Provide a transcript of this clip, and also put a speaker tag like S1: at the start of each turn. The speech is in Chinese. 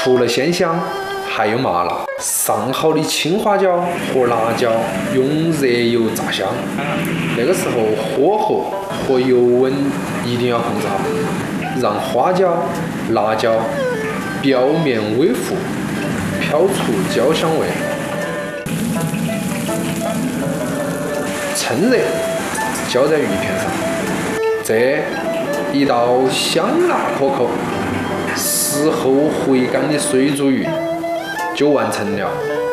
S1: 除了鲜香，还有麻辣。上好的青花椒和辣椒用热油炸香，那个时候火候和油温一定要控制好，让花椒、辣椒表面微糊，飘出焦香味。趁热浇在鱼片上，这一道香辣可口、事后回甘的水煮鱼就完成了。